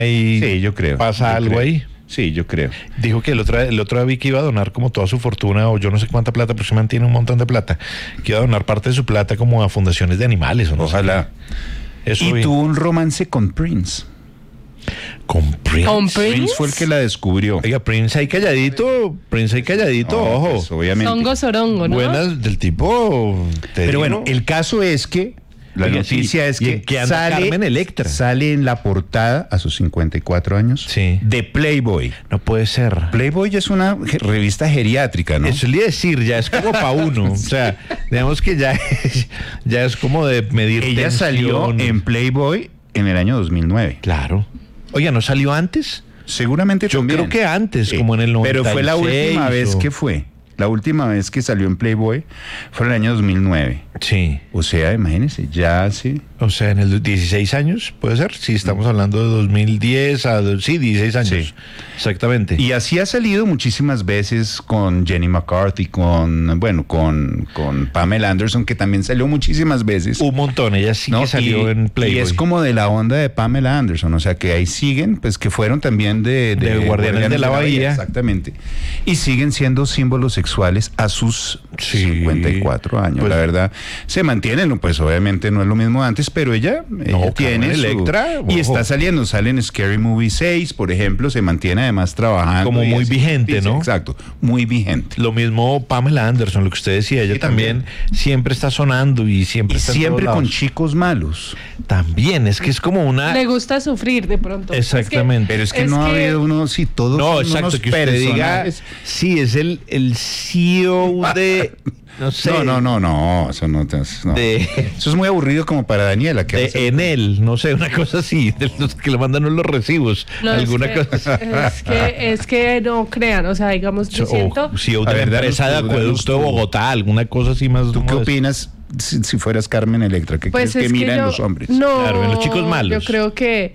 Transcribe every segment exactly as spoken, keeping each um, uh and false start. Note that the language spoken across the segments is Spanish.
Y Sí, yo creo. ¿Pasa yo algo creo. ahí? Sí, yo creo. Dijo que el otro, el otro día vi que iba a donar como toda su fortuna, o yo no sé cuánta plata, pero se mantiene un montón de plata, que iba a donar parte de su plata como a fundaciones de animales. O no sé Ojalá. qué. Eso Y vi. tuvo un romance con Prince. ¿Con Prince? ¿Con Prince? Prince fue el que la descubrió. Oiga, Prince ahí calladito, Prince ahí calladito, No, ojo. pues, obviamente. Songo Sorongo, ¿no? Buenas del tipo. te Pero digo. bueno, el caso es que la Oiga, noticia sí, es ¿y que en qué anda sale, Carmen Electra? sale en la portada a sus cincuenta y cuatro años Sí. de Playboy. No puede ser. Playboy es una ge- revista geriátrica, ¿no? Eso le iba a decir, ya es como para uno. O sea, digamos que ya es, ya es como de medir Ella salió tensión. en Playboy en el año dos mil nueve. Claro. Oiga, ¿no salió antes? Seguramente Yo también. creo que antes, Sí, como en el noventa y seis. Pero fue la última vez o- que fue. La última vez que salió en Playboy fue en el año dos mil nueve. Sí. O sea, imagínense, ya hace... O sea, en el dieciséis años, ¿puede ser? Sí, estamos hablando de dos mil diez a... do- Sí, dieciséis años. Sí. Exactamente. Y así ha salido muchísimas veces con Jenny McCarthy, con, bueno, con, con Pamela Anderson, que también salió muchísimas veces. Un montón. Ella sí ¿no? que salió y, en Playboy. y es como de la onda de Pamela Anderson, o sea que ahí siguen, pues que fueron también de, De Guardianes de la Bahía. Exactamente. Y siguen siendo símbolos sexuales a sus Sí. cincuenta y cuatro años. Pues- la verdad, se mantienen, ¿no? Pues obviamente no es lo mismo antes, pero ella, ella tiene Carmen su- Electra, y ojo. está saliendo, sale en Scary Movie seis, por ejemplo, se mantiene además trabajando. Como y muy así. vigente, Sí, ¿no? Exacto, muy vigente. Lo mismo Pamela Anderson, lo que usted decía, ella Sí, también, también. siempre está sonando y siempre Y está en siempre todos con lados. chicos malos. También, es que es como una... Le gusta sufrir de pronto. Exactamente. Pero es que Es no ha que- habido uno, sí, todos No, son exacto, unos que usted diga, personajes. sí, es el, el C E O de, no sé, No, no, no, no, eso no, te- no. de, Eso es muy aburrido como para Daniela. Que de hace- Enel, no sé, una cosa así, de los que le mandan los recibos, No, alguna es que, cosa así. Es que, es que no crean, o sea, digamos, yo siento... O C E O A de la ver, danos empresa de tú, danos acueducto de tú. Bogotá, alguna cosa así más. ¿Tú qué modesta. opinas si, si fueras Carmen Electra? ¿Qué Pues crees es que miran yo- los hombres? No, Claro, en los chicos malos. Yo creo que,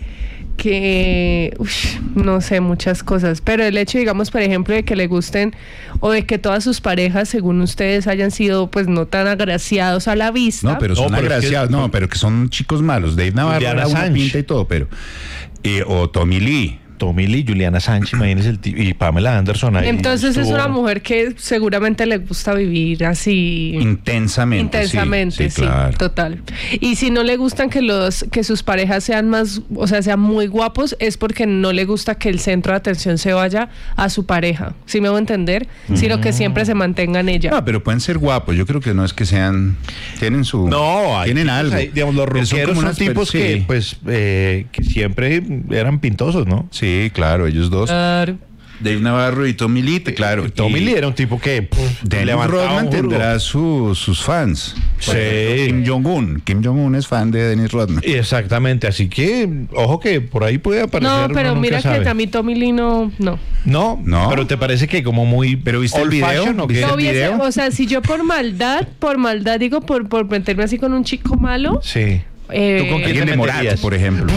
que ush, no sé, muchas cosas. Pero el hecho, digamos, por ejemplo, de que le gusten o de que todas sus parejas, según ustedes, hayan sido pues no tan agraciados a la vista. No, pero No, son pero es que- agraciados, no, pero que son chicos malos. Dave Navarro Juliana era una Sánchez. pinta y todo, pero... eh, o Tommy Lee. Tommy Lee, Juliana Sánchez, imagínese el tipo, y Pamela Anderson ahí. Entonces es estuvo- una mujer que seguramente le gusta vivir así Intensamente. sí, intensamente, sí, sí, claro. total. Y si no le gustan que los que sus parejas sean más, o sea, sean muy guapos, es porque no le gusta que el centro de atención se vaya a su pareja. ¿Sí me voy a entender? Sino que siempre se mantenga en ella. No, pero pueden ser guapos. Yo creo que no es que sean... Tienen su... No, hay tienen tipos algo. ahí, digamos, los Pero son rockeros como son unas per- tipos sí. que, pues, eh, que siempre eran pintosos, ¿no? Sí, claro, ellos dos. Claro. Dave Navarro y Tommy Lee, claro. Tommy y Lee era un tipo que pff, Dennis levantaba Rodman un juro. tendrá su- sus fans. Sí. Por ejemplo, Kim Jong-un. Kim Jong-un es fan de Dennis Rodman. Exactamente, así que, ojo que por ahí puede aparecer. No, pero uno mira nunca que sabe. a mí Tommy Lee no, no. No, No. pero te parece que como muy. ¿Pero viste el old video? fashion, ¿o qué? ¿Viste No el hubiese- video? o sea, si yo por maldad, por maldad digo, por, por meterme así con un chico malo, Sí. eh, ¿Tú con quién Alguien te de Morat, meterías? por ejemplo.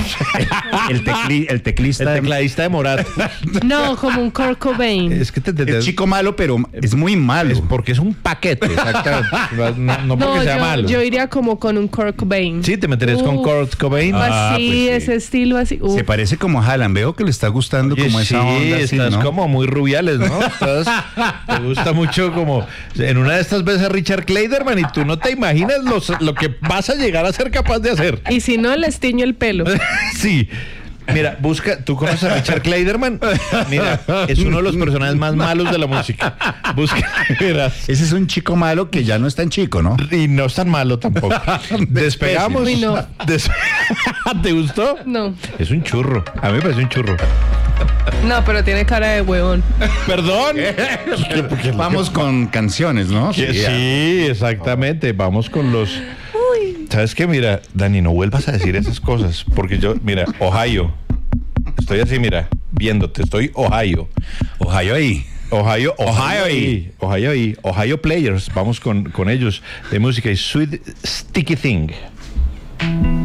el, tecli- el teclista. El de- tecladista de Morat. no, como un Kurt Cobain. Es que te, te- es chico malo, pero es muy malo. es porque es un paquete, exactamente. No, no porque No, sea yo, malo. yo iría como con un Kurt Cobain. Sí, te meterías con Uh, Kurt Cobain. Ah, así, pues sí. ese estilo así. uh. Se parece como a Haaland. Veo que le está gustando Oye, como sí, esa onda así, estás ¿no? como muy rubiales, ¿no? Estás, te gusta mucho como... En una de estas ves a Richard Kleiderman y tú no te imaginas los, lo que vas a llegar a ser capaz de hacer. Y si no, les tiño el pelo. Sí. Mira, busca, ¿tú conoces a Richard Kleiderman? Mira, es uno de los personajes más malos de la música. Busca, mira. Ese es un chico malo que ya no es tan chico, ¿no? Y no es tan malo tampoco. Despegamos. Uy, no. Des- ¿Te gustó? No, Es un churro. A mí me parece un churro. no, pero tiene cara de huevón. Perdón. Vamos con canciones, ¿no? Que ya. sí, exactamente. Vamos con los. ¿Sabes qué? Mira, Dani, no vuelvas a decir esas cosas. Porque yo, mira, Ohio. Estoy así, mira, viéndote. Estoy Ohio. Ohio ahí. Ohio, Ohio ahí. Ohio ahí. Ohio Players. Vamos con, con ellos de música y Sweet Sticky Thing.